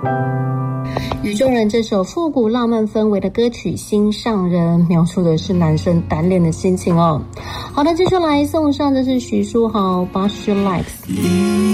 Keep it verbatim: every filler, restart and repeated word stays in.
宇宙人这首复古浪漫氛围的歌曲《心上人》，描述的是男生单恋的心情哦。好的，接下来送上的是徐书豪《八十 likes》。